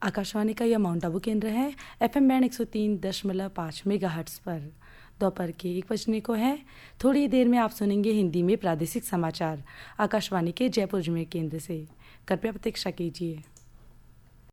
आकाशवाणी का यह माउंट आबू केंद्र है। FM बैंड 103.5 मेगाहर्ट्ज़ पर दोपहर के 1 बजने को है। थोड़ी देर में आप सुनेंगे हिंदी में प्रादेशिक समाचार आकाशवाणी के जयपुर अजमेर केंद्र से। कृपया प्रतीक्षा कीजिए।